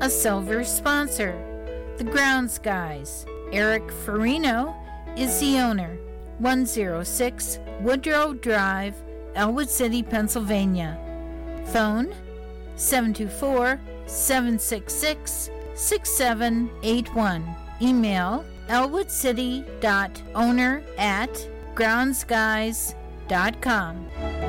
a silver sponsor, the Grounds Guys. Eric Farino is the owner. 106 Woodrow Drive, Elwood City, Pennsylvania. Phone 724-766-6781. Email elwoodcity.owner@groundsguys.com.